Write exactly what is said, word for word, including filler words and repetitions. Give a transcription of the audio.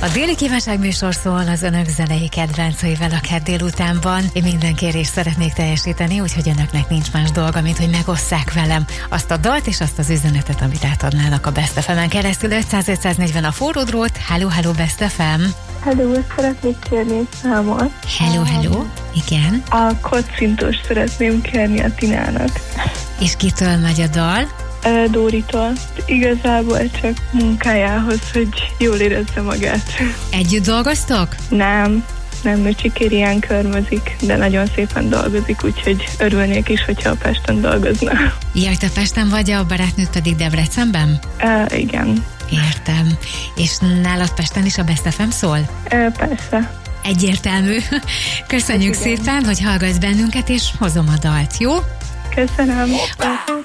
A déli kívánság műsor szól az önök zenei kedvenceivel a kedd délutánban. Én minden kérést szeretnék teljesíteni, úgyhogy önöknek nincs más dolga, mint hogy megosszák velem azt a dalt és azt az üzenetet, amit átadnának a Best ef emen keresztül. ötszáz ötszáznegyven a forró drót. Hello, hello, Best ef em. Hello, szeretnék kérni egy számot. Hello, hello. Igen. A kocintos szeretném kérni a Tinának. És kitől megy a dal? Dóritól. Igazából csak munkájához, hogy jól érezze magát. Együtt dolgoztok? Nem, nem, ő csikér ilyen körmözik, de nagyon szépen dolgozik, úgyhogy örülnék is, hogyha a Pesten dolgozna. Jaj, te Pesten vagy, a barátnőd pedig Debrecenben? Uh, igen. Értem. És nálad Pesten is a Best ef em szól? Uh, persze. Egyértelmű. Köszönjük igen. szépen, hogy hallgatsz bennünket, és hozom a dalt, jó? Köszönöm.